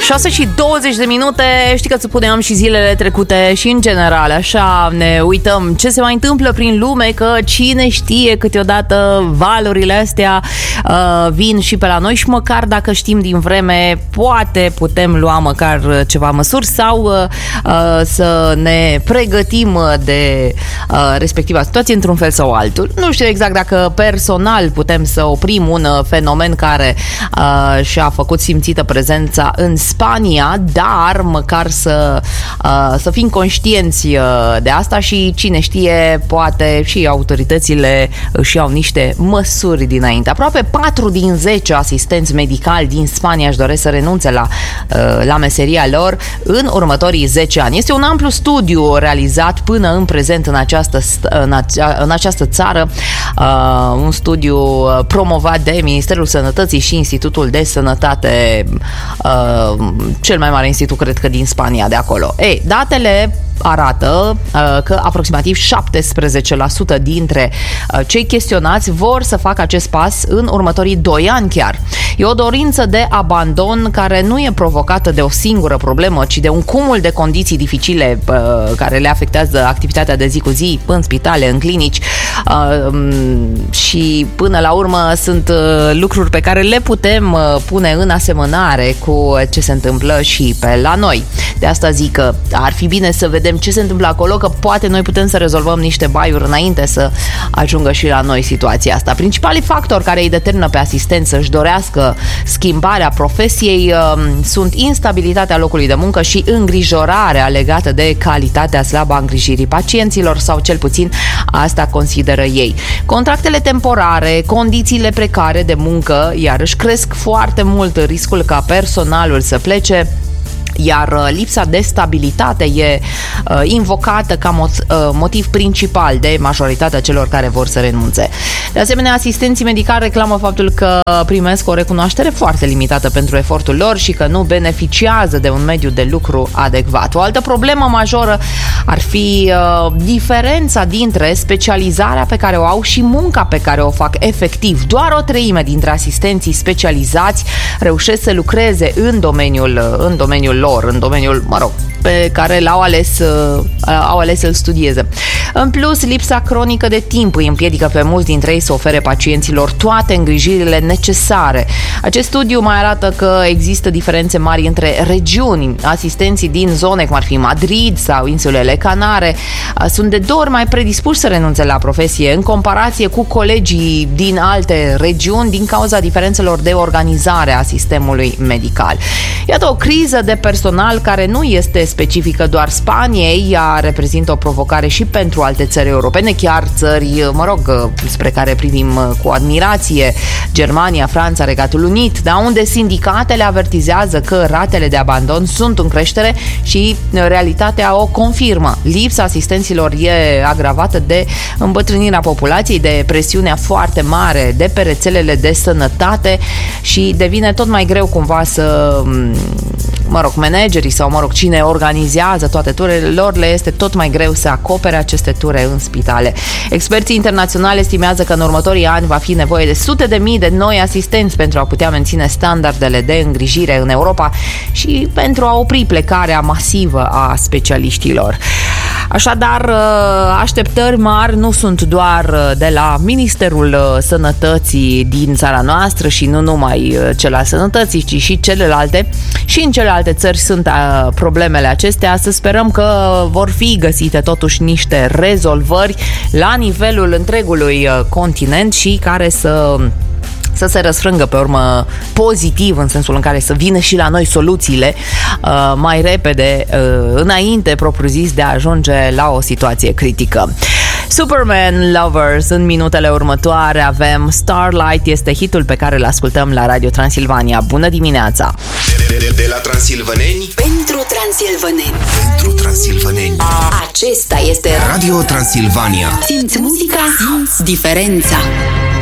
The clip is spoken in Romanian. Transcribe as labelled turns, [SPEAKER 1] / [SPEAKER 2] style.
[SPEAKER 1] 6:20. Știi că îți spuneam și zilele trecute și în general, așa ne uităm ce se mai întâmplă prin lume, că cine știe, câteodată valurile astea vin și pe la noi și măcar dacă știm din vreme, poate putem lua măcar ceva măsuri sau să ne pregătim de respectiva situație într-un fel sau altul. Nu știu exact dacă personal putem să oprim un fenomen care și-a făcut simțită prezența în Spania, dar măcar să fim conștienți de asta și cine știe, poate și autoritățile își iau niște măsuri dinainte. Aproape 4 din 10 asistenți medicali din Spania își doresc să renunțe la meseria lor în următorii 10 ani. Este un amplu studiu realizat până în prezent în această țară, un studiu promovat de Ministerul Sănătății și Institutul de Sănătate, cel mai mare institut, cred că din Spania, de acolo. Datele arată că aproximativ 17% dintre cei chestionați vor să facă acest pas în următorii 2 ani chiar. E o dorință de abandon care nu e provocată de o singură problemă, ci de un cumul de condiții dificile care le afectează activitatea de zi cu zi în spitale, în clinici și până la urmă sunt lucruri pe care le putem pune în asemănare cu ce se întâmplă și pe la noi. De asta zic că ar fi bine să vedem ce se întâmplă acolo, că poate noi putem să rezolvăm niște baiuri înainte să ajungă și la noi situația asta. Principalii factori care îi determină pe asistenți să-și dorească schimbarea profesiei sunt instabilitatea locului de muncă și îngrijorarea legată de calitatea slabă a îngrijirii pacienților, sau cel puțin asta consideră ei. Contractele temporare, condițiile precare de muncă, iarăși cresc foarte mult riscul ca personalul să plece, iar lipsa de stabilitate e invocată ca motiv principal de majoritatea celor care vor să renunțe. De asemenea, asistenții medicali reclamă faptul că primesc o recunoaștere foarte limitată pentru efortul lor și că nu beneficiază de un mediu de lucru adecvat. O altă problemă majoră ar fi diferența dintre specializarea pe care o au și munca pe care o fac efectiv. Doar o treime dintre asistenții specializați reușesc să lucreze în domeniul lor, în domeniul, pe care au ales să-l studieze. În plus, lipsa cronică de timp îi împiedică pe mulți dintre ei să ofere pacienților toate îngrijirile necesare. Acest studiu mai arată că există diferențe mari între regiuni. Asistenții din zone cum ar fi Madrid sau insulele Canare sunt de 2 ori mai predispuși să renunțe la profesie în comparație cu colegii din alte regiuni din cauza diferențelor de organizare a sistemului medical. Iată o criză de personal care nu este specifică doar Spaniei, ea reprezintă o provocare și pentru alte țări europene, chiar țări, spre care privim cu admirație, Germania, Franța, Regatul Unit, unde sindicatele avertizează că ratele de abandon sunt în creștere și realitatea o confirmă. Lipsa asistenților e agravată de îmbătrânirea populației, de presiunea foarte mare de pe rețelele de sănătate și devine tot mai greu cumva să managerii sau cine organizează toate turele lor, le este tot mai greu să acopere aceste ture în spitale. Experții internaționali estimează că în următorii ani va fi nevoie de sute de mii de noi asistenți pentru a putea menține standardele de îngrijire în Europa și pentru a opri plecarea masivă a specialiștilor. Așadar, așteptări mari nu sunt doar de la Ministerul Sănătății din țara noastră și nu numai cel al sănătății, ci și celelalte. Și în celelalte țări sunt problemele acestea. Să sperăm că vor fi găsite totuși niște rezolvări la nivelul întregului continent și care să se răsfrângă pe urmă pozitiv, în sensul în care să vină și la noi soluțiile mai repede, înainte, propriu-zis, de a ajunge la o situație critică. Superman Lovers, în minutele următoare avem Starlight, este hitul pe care îl ascultăm la Radio Transilvania. Bună dimineața!
[SPEAKER 2] De la transilvaneni
[SPEAKER 3] pentru transilvaneni.
[SPEAKER 2] Pentru transilvaneni.
[SPEAKER 3] Acesta este
[SPEAKER 2] Radio Transilvania.
[SPEAKER 3] Simți muzica, simți diferența.